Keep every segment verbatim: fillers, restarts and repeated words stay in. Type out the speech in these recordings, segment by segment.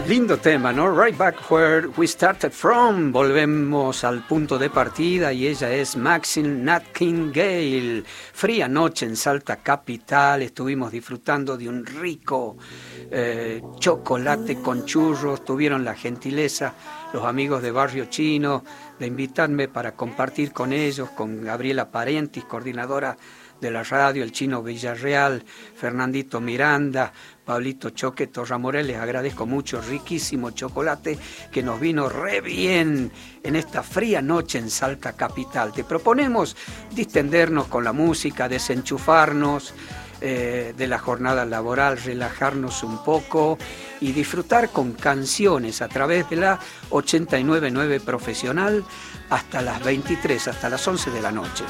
Lindo tema, ¿no? Right back where we started from. Volvemos al punto de partida y ella es Maxine Nightingale. Fría noche en Salta Capital. Estuvimos disfrutando de un rico eh, chocolate con churros. Tuvieron la gentileza los amigos de Barrio Chino de invitarme para compartir con ellos, con Gabriela Parentis, coordinadora de la radio, el Chino Villarreal, Fernandito Miranda, Pablito Choque Torramorel. Les agradezco mucho, riquísimo chocolate que nos vino re bien en esta fría noche en Salta Capital. Te proponemos distendernos con la música, desenchufarnos eh, de la jornada laboral, relajarnos un poco y disfrutar con canciones a través de la ochenta y nueve punto nueve Profesional hasta las veintitrés, hasta las once de la noche.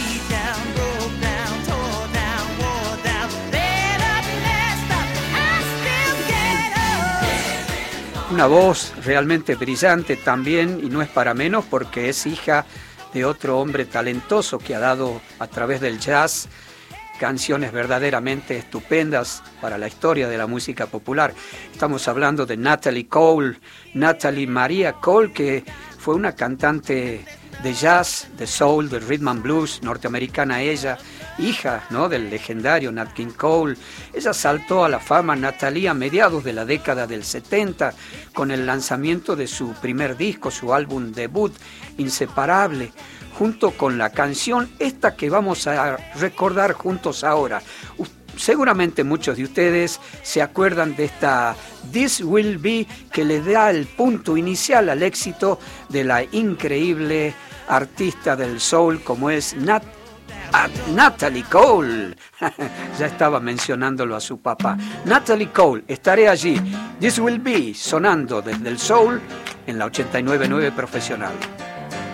Una voz realmente brillante también, y no es para menos porque es hija de otro hombre talentoso que ha dado a través del jazz canciones verdaderamente estupendas para la historia de la música popular. Estamos hablando de Natalie Cole, Natalie Maria Cole, que fue una cantante de jazz, de soul, de rhythm and blues norteamericana ella, hija, ¿no?, del legendario Nat King Cole. Ella saltó a la fama, Natalie, a mediados de la década del setenta con el lanzamiento de su primer disco, su álbum debut, Inseparable, junto con la canción esta que vamos a recordar juntos ahora. Seguramente muchos de ustedes se acuerdan de esta This Will Be, que le da el punto inicial al éxito de la increíble artista del soul como es Nat Natalie Cole. Ya estaba mencionándolo a su papá. Natalie Cole, estaré allí. This Will Be, sonando desde el soul en la ochenta y nueve punto nueve Profesional.